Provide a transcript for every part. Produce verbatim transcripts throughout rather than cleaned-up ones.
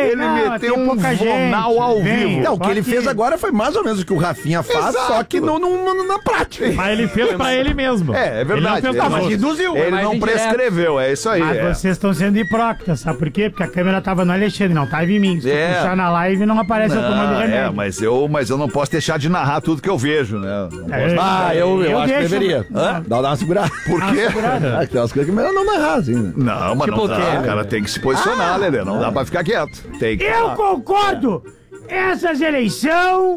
Ele não, meteu tem um pouca vonal gente. ao Vem. vivo. Não, o que ele Só fez agora foi mais ou menos o que o Rafinha faz, Exato. só que no, no- no- na prática. Mas ele fez pra ele mesmo. É, é verdade. Ele não fez pra Ele nós. não- Induziu. Ele mais não indireto. prescreveu, é isso aí. Mas é. vocês estão sendo hipócritas, sabe por quê? Porque a câmera tava no Alexandre, não tava em mim. Se É. tu puxar na live, não aparece eu tomando Não, remédio. é, mas eu, mas eu não posso deixar de narrar tudo que eu vejo, né? Não É, posso- Ah, eu, eu, Eu acho que deixo- deveria. Hã? Dá uma segurada. Por quê? Ah, tem umas coisas que é melhor não narrar, assim, né? Não, mas Tipo não o dá, quê, o né? cara tem que se posicionar, Lelê, não dá pra ficar quieto. Tem que... Eu concordo! Essas eleições,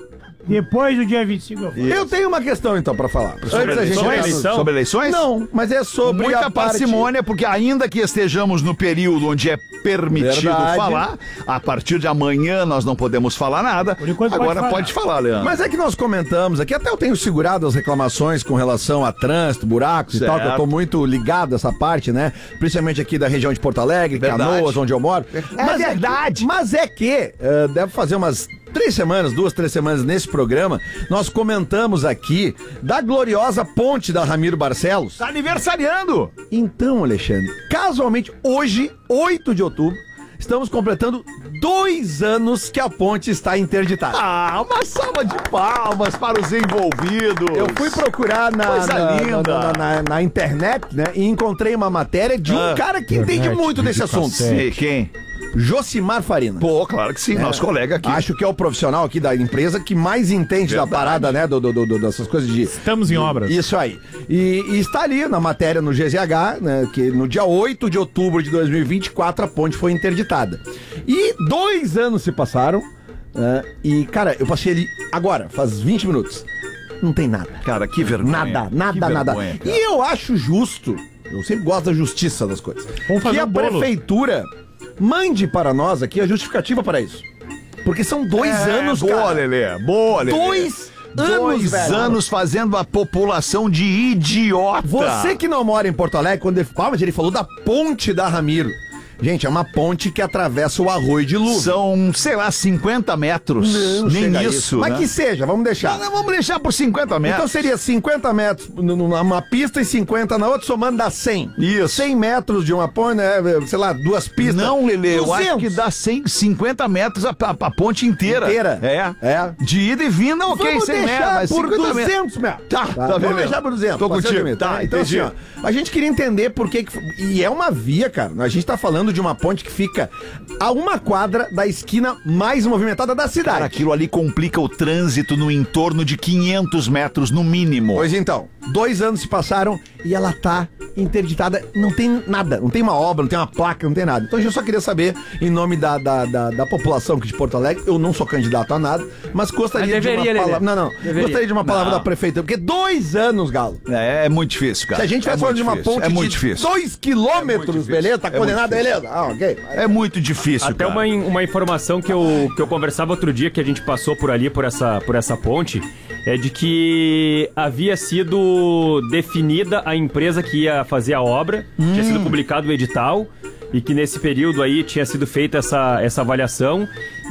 depois do dia vinte e cinco eu falo. Eu tenho uma questão, então, pra falar. Antes da gente eleições? entrar no- eleição? Sobre eleições? Não, mas é sobre Muita a parte... parcimônia, porque ainda que estejamos no período onde é permitido Verdade. falar, a partir de amanhã nós não podemos falar nada. Por enquanto Agora pode pode falar, Leandro. Mas é que nós comentamos aqui, até eu tenho segurado as reclamações com relação a trânsito, buracos e tal, que eu tô Certo. muito ligado a essa parte, né? Principalmente aqui da região de Porto Alegre, Verdade. Canoas, onde eu moro. É que- verdade. mas é que, eh, deve fazer umas três semanas, duas, três semanas nesse programa, nós comentamos aqui da gloriosa ponte da Ramiro Barcelos. Tá aniversariando! Então, Alexandre, casualmente, hoje, oito de outubro, estamos completando dois anos que a ponte está interditada. Ah, uma salva de palmas para os envolvidos. Eu fui procurar na, Coisa na, linda. na, na- na internet, né? E encontrei uma matéria de um Ah. cara que entende muito desse assunto. Sei, quem? Josimar Farina. Pô, claro que sim, nosso colega aqui. Acho que é o profissional aqui da empresa que mais entende Verdade. da parada, né? Do, do- do- dessas coisas de. Estamos em obras. Isso aí. E, e está ali na matéria no G Z H, né, que no dia oito de outubro de dois mil e vinte e quatro a ponte foi interditada. E dois anos se passaram. Né, e, cara, eu passei ali agora, faz vinte minutos. Não tem nada. Cara, que vergonha. Nada, Que nada, nada. vergonha, cara. E eu acho justo, eu sempre gosto da justiça das coisas, Vamos fazer que a um bolo. prefeitura mande para nós aqui a justificativa para isso. Porque são dois É, anos, boa, cara. Lelê. Boa, Lelê. Dois anos, Dois velho. anos fazendo a população de idiota. Você que não mora em Porto Alegre, quando ele, ah, mas ele falou da ponte da Ramiro. Gente, é uma ponte que atravessa o Arroio de Luva. São, sei lá, cinquenta metros. Não Nem chega a isso, Mas né? que seja, vamos deixar. Não, não, vamos deixar por cinquenta metros. Então seria cinquenta metros numa pista e cinquenta na outra, somando dá cem. Isso. cem metros de uma ponte, né? Sei lá, duas pistas. Não, Lelê, eu acho duzentos. que dá cem, cinquenta metros a, a, a ponte inteira. Inteira? É. É. De ida e vinda, ok, Vamos cem metros, deixar mas por cinquenta metros. duzentos metros. Tá, tá, Vamos beleza. deixar por duzentos. Tô Pode ser contigo. limite, Tá, então entendi. assim, ó, a gente queria entender por que, que... E é uma via, cara. A gente tá falando de uma ponte que fica a uma quadra da esquina mais movimentada da cidade. Cara, aquilo ali complica o trânsito no entorno de quinhentos metros, no mínimo. Pois então, dois anos se passaram e ela tá interditada, não tem nada, não tem uma obra, não tem uma placa, não tem nada. Então eu só queria saber, em nome da, da, da, da população aqui de Porto Alegre, eu não sou candidato a nada, mas gostaria Mas deveria, de uma Lelê. palavra. Não, não. Deveria. Gostaria de uma palavra Não. da prefeitura, porque dois anos, Galo. É, é muito difícil, Se cara. a gente é tivesse falando de uma muito difícil. ponte é muito de difícil. dois quilômetros, difícil. beleza? Tá É muito condenado, difícil. beleza? Ah, ok. É muito difícil, Até cara. uma, in- uma informação que eu, que eu conversava outro dia, que a gente passou por ali, por essa, por essa ponte, é de que havia sido definida a empresa que ia fazer a obra, tinha sido publicado o edital, e que nesse período aí tinha sido feita essa, essa avaliação,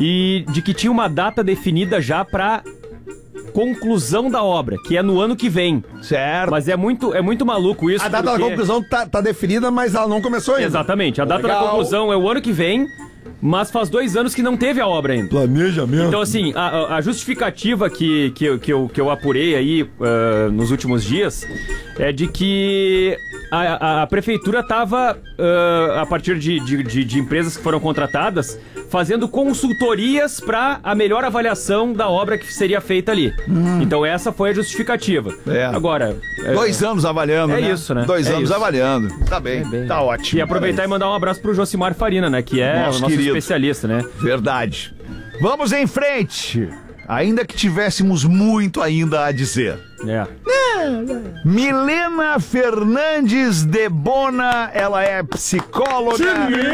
e de que tinha uma data definida já para conclusão da obra, que é no ano que vem. Certo. Mas é muito, é muito maluco isso. A data da porque- conclusão tá, tá definida, mas ela não começou ainda. Exatamente, a data da Legal. conclusão é o ano que vem, mas faz dois anos que não teve a obra ainda. Planejamento. Então, assim, a, a- a justificativa que, que, eu- que, eu, que eu apurei aí ah, nos últimos dias é de que a, a, a prefeitura estava, a partir de, de, de- de empresas que foram contratadas, fazendo consultorias para a melhor avaliação da obra que seria feita ali. Então, essa foi a justificativa. É. Agora... é, Dois anos avaliando, É né? isso, né? Dois É anos isso. avaliando. Tá bem, É bem. tá ótimo. E aproveitar e mandar um abraço pro Josimar Farina, né? Que é Nosso o nosso querido. especialista, né? Verdade. Vamos em frente. Ainda que tivéssemos muito ainda a dizer. É. Milena Fernandes de Bona, ela é psicóloga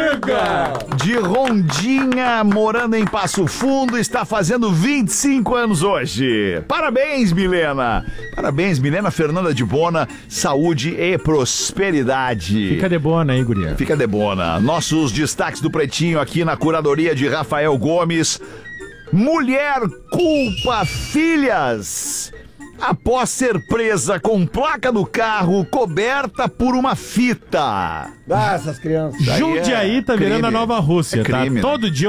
de Rondinha, morando em Passo Fundo, está fazendo vinte e cinco anos hoje. Parabéns, Milena. Parabéns, Milena Fernanda de Bona, saúde e prosperidade. Fica de boa, né, guria? Fica de bona. Nossos destaques do Pretinho aqui na curadoria de Rafael Gomes. Mulher culpa filhas após ser presa com placa do carro coberta por uma fita. Ah, essas crianças. Aí é Jundiaí tá virando a crime. nova Rússia, É crime, tá? né? Todo dia